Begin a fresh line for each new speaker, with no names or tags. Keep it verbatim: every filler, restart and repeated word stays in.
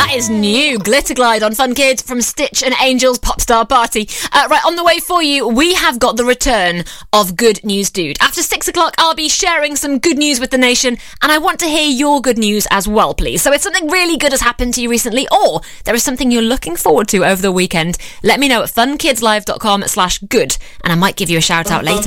That is new. Glitterglide on Fun Kids from Stitch and Angel's Popstar Party. Uh, right, on the way for you, we have got the return of Good News Dude. After six o'clock, I'll be sharing some good news with the nation, and I want to hear your good news as well, please. So if something really good has happened to you recently, or there is something you're looking forward to over the weekend, let me know at funkidslive.com slash good, and I might give you a shout out later.